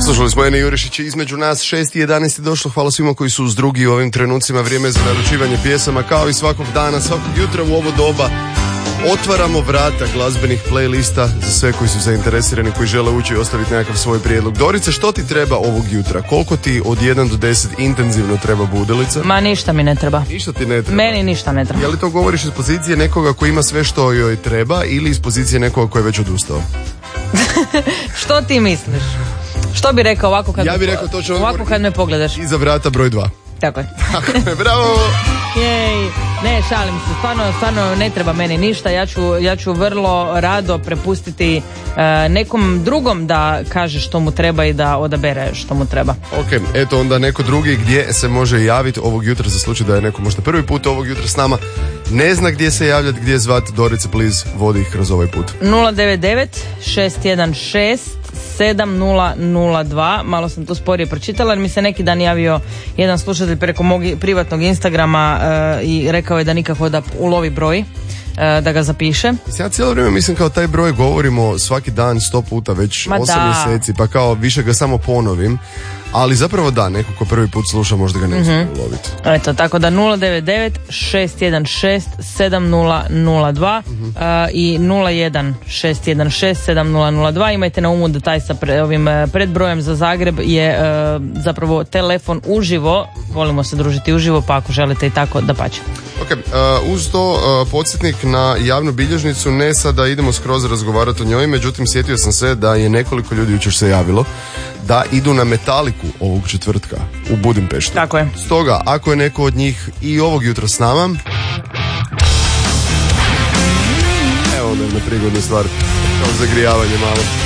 Slušali smo Ene Jurišić, između nas 6 i 11 je došlo. Hvala svima koji su uz drugi u ovim trenucima. Vrijeme za naručivanje pjesama kao i svakog dana, svakog jutra u ovo doba. Otvaramo vrata glazbenih playlista za sve koji su zainteresirani, koji žele ući i ostaviti nekakav svoj prijedlog. Dorice, što ti treba ovog jutra? Koliko ti od 1 do 10 intenzivno treba budilica? Ma ništa mi ne treba. Ništa ti ne treba? Meni ništa ne treba. Je li to govoriš iz pozicije nekoga koji ima sve što joj treba ili iz pozicije nekoga koji je već odustao? Što ti misliš? Što bi rekao ovako kad, ja bih rekao točno ovako kad me pogledaš? Iza vrata broj 2. Tako je. Bravo! Jej, ne, šalim se, stvarno ne treba meni ništa, ja ću vrlo rado prepustiti nekom drugom da kaže što mu treba i da odabere što mu treba. Ok, eto onda neko drugi gdje se može javiti ovog jutra za slučaj da je neko možda prvi put ovog jutra s nama, ne zna gdje se javljati, gdje zvati. Dorice, please, vodi ih kroz ovaj put. 099 616 7002. Malo sam to sporije pročitala jer mi se neki dan javio jedan slušatelj preko mog privatnog Instagrama i rekao je da nikako da ulovi broj, da ga zapiše. Ja cijelo vrijeme mislim kao taj broj govorimo svaki dan 100 puta već 8 mjeseci, pa kao više ga samo ponovim, ali zapravo da, neko ko prvi put sluša možda ga ne uspije uloviti. Eto, tako da 099 616 7002 i 01 616 7002. Imajte na umu da taj sa ovim predbrojem za Zagreb je zapravo telefon uživo. Volimo se družiti uživo, pa ako želite i tako, dapače. Ok, uz to podsjetnik na javnu bilježnicu, ne sada idemo skroz razgovarati o njoj, međutim sjetio sam se da je nekoliko ljudi jučer se javilo da idu na Metaliku ovog četvrtka u Budimpeštu. Tako je. Stoga, ako je neko od njih i ovog jutra s nama, evo da je na prigodnu stvar, kao zagrijavanje malo.